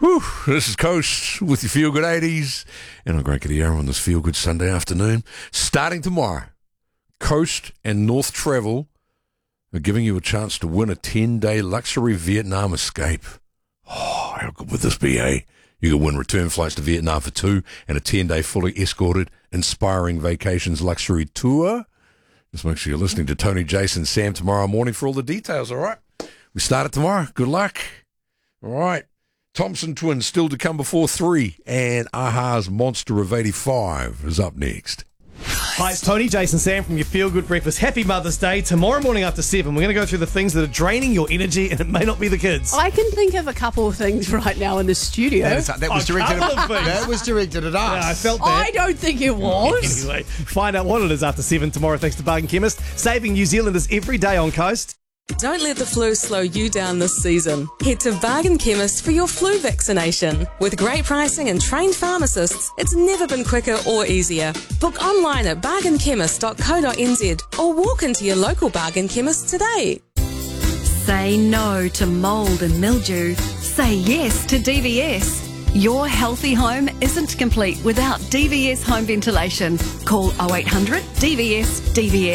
Whew, this is Coast with your Feel Good 80s. And I'm Grant Cadiero on this Feel Good Sunday afternoon. Starting tomorrow, Coast and North Travel are giving you a chance to win a 10-day luxury Vietnam escape. Oh, how good would this be, eh? You could win return flights to Vietnam for 2 and a 10-day fully escorted, inspiring vacations luxury tour. Just make sure you're listening to Tony, Jason, Sam tomorrow morning for all the details, all right? We start it tomorrow. Good luck. All right. Thompson Twins still to come before 3, and Aha's Monster of 85 is up next. Hi, it's Tony, Jason, Sam from your Feel Good Breakfast. Happy Mother's Day. Tomorrow morning after 7, we're going to go through the things that are draining your energy, and it may not be the kids. I can think of a couple of things right now in the studio. That was directed at us. Yeah, I felt that. I don't think it was. Anyway, find out what it is after 7 tomorrow thanks to Bargain Chemist, saving New Zealanders every day on Coast. Don't let the flu slow you down this season. Head to Bargain Chemist for your flu vaccination. With great pricing and trained pharmacists, it's never been quicker or easier. Book online at bargainchemist.co.nz or walk into your local Bargain Chemist today. Say no to mould and mildew. Say yes to DVS. Your healthy home isn't complete without DVS home ventilation. Call 0800 DVS DVS.